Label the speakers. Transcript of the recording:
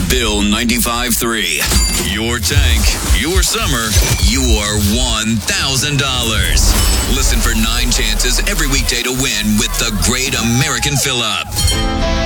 Speaker 1: Bill 95.3. Your tank, your summer, your $1,000. Listen for 9 chances every weekday to win with the Great American Fill-Up.